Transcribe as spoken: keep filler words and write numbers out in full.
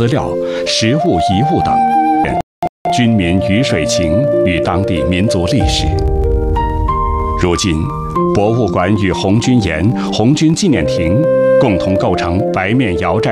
资料、实物遗物等，军民鱼水情与当地民族历史。如今，博物馆与红军岩、红军纪念亭共同构成白面瑶寨